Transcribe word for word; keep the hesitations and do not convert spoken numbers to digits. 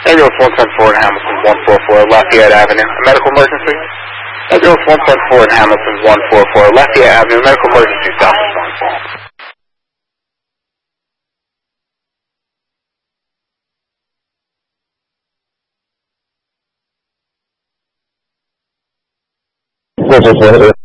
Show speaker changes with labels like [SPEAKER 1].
[SPEAKER 1] Ambulance one ten four in Hamilton, one four four Lafayette Avenue. A medical emergency? Ambulance one ten four in Hamilton, one four four Lafayette Avenue. Medical emergency, stop response.
[SPEAKER 2] This is